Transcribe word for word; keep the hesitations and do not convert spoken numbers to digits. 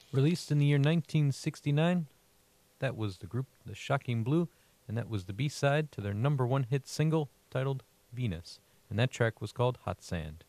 Released in the year nineteen sixty-nine, that was the group The Shocking Blue, and that was the B-side to their number one hit single titled Venus, and that track was called Hot Sand.